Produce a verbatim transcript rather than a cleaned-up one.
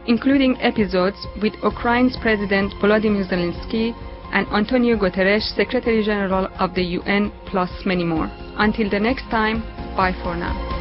including episodes with Ukraine's President Volodymyr Zelensky and Antonio Guterres, Secretary General of the U N, plus many more. Until the next time, bye for now.